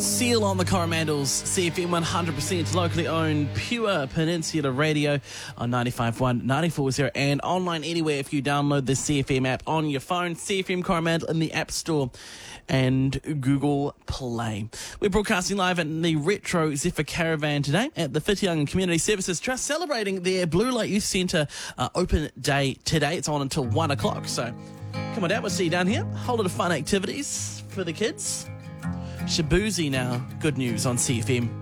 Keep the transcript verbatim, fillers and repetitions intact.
Seal on the Coromandels, C F M one hundred percent locally owned, pure Peninsula Radio on ninety-five point one, ninety-four point zero, and online anywhere if you download the C F M app on your phone. C F M Coromandel in the App Store and Google Play. We're broadcasting live at the Retro Zephyr Caravan today at the Whitianga Community Services Trust, celebrating their Blue Light Youth Centre uh, open day today. It's on until one o'clock, so come on down, we'll see you down here. A whole lot of fun activities for the kids. Shabuzi now, good news on C F M.